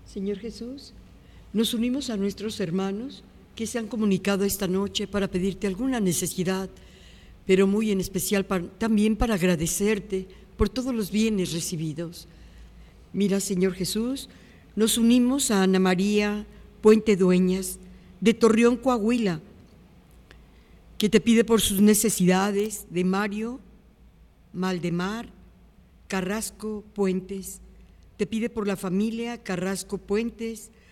Señor Jesús, nos unimos a nuestros hermanos que se han comunicado esta noche para pedirte alguna necesidad, pero muy en especial también para agradecerte por todos los bienes recibidos. Mira, Señor Jesús, nos unimos a Ana María Puente Dueñas, de Torreón, Coahuila, que te pide por sus necesidades, de Mario Maldemar Carrasco Puentes. Te pide por la familia Carrasco Puentes,